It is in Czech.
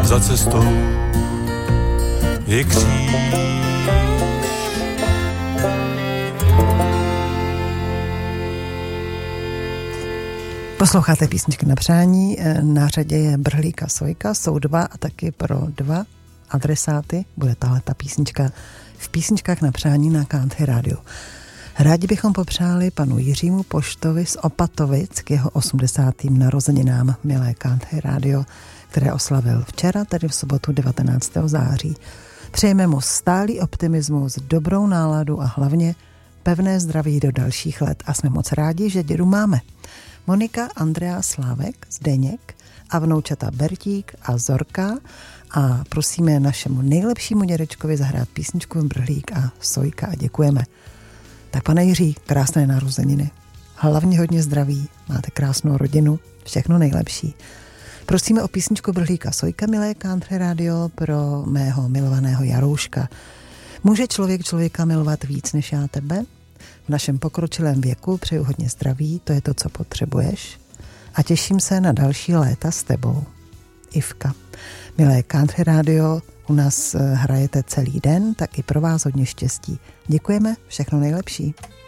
za cestou je kříž. Posloucháte písničky na přání, na řadě je Brhlík a Sojka, jsou dva a taky pro dva adresáty bude tahleta písnička v písničkách na přání na Country Radio. Rádi bychom popřáli panu Jiřímu Poštovi z Opatovic k jeho 80. narozeninám, milé Country Radio, které oslavil včera, tedy v sobotu 19. září. Přejeme mu stálý optimismus, dobrou náladu a hlavně pevné zdraví do dalších let a jsme moc rádi, že dědu máme. Monika, Andrea, Slávek, Zdeněk a vnoučata Bertík a Zorka a prosíme našemu nejlepšímu dědečkovi zahrát písničku Brhlík a Sojka a děkujeme. Tak pane Jiří, krásné narozeniny. Hlavně hodně zdraví, máte krásnou rodinu, všechno nejlepší. Prosíme o písničku Brhlíka Sojka, milé Country Radio, pro mého milovaného Jarouška. Může člověk člověka milovat víc než já tebe? V našem pokročilém věku přeju hodně zdraví, to je to, co potřebuješ. A těším se na další léta s tebou. Ivka. Milé Country Radio, u nás hrajete celý den, tak i pro vás hodně štěstí. Děkujeme, všechno nejlepší.